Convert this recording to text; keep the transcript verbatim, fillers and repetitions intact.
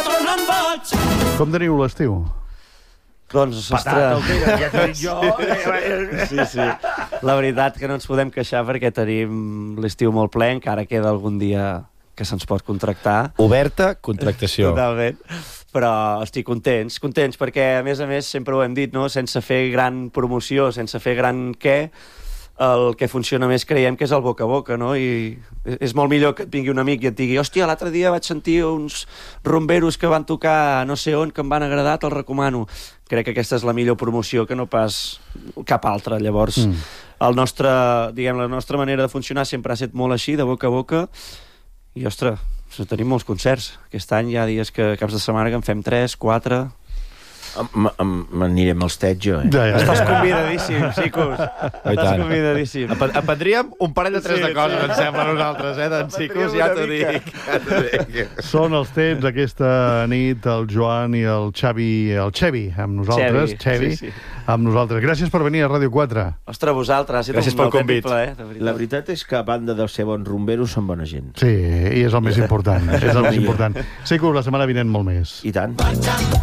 Com teniu l'estiu? Doncs, Patata, ostres... ja t'ho dic jo. Sí, sí. La veritat que no ens podem queixar perquè tenim l'estiu molt ple, encara queda algun dia que se'ns pot contractar. Oberta contractació. Totalment. Però estic contents, contents, perquè a més a més sempre ho hem dit, no? Sense fer gran promoció, sense fer gran què, el que funciona més creiem que és el boca a boca, no? I és molt millor que et vingui un amic i et digui hòstia, l'altre dia vaig sentir uns rumberos que van tocar no sé on, que em van agradar, te'l recomano. Crec que aquesta és la millor promoció que no pas cap altra. Llavors, mm. el nostre, diguem, la nostra manera de funcionar sempre ha estat molt així, de boca a boca, i, ostres, tenim molts concerts. Aquest any hi ha dies que caps de setmana que en fem tres, quatre... M'anirem als tets, jo, eh? Ja, ja, ja. Estàs convidadíssim, xicos. Estàs convidadíssim. Aprendríem un parell de tres Sí, de coses, sí. em sembla, a nosaltres, eh, d'en Xicos, ja t'ho dic. Ja t'ho dic. Són els temps aquesta nit, el Joan i el Xavi, el Xevi, amb nosaltres, Xevi, Xevi, sí, sí. amb nosaltres. Gràcies per venir a Ràdio quatre. Ostres, vosaltres, ha sigut Gràcies un pel autèntic convit. plaer, de veritat. La veritat és que, a banda de ser bons rumberos, són bona gent. Sí, i és el més important, és el més important. Sé que la setmana vinent molt més. I tant.